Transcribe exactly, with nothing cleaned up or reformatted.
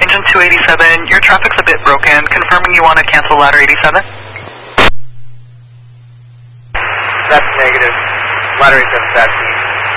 engine two eighty-seven, your traffic's a bit broken. Confirming you want to cancel ladder eighty-seven? That's negative. Ladder eighty-seven, that's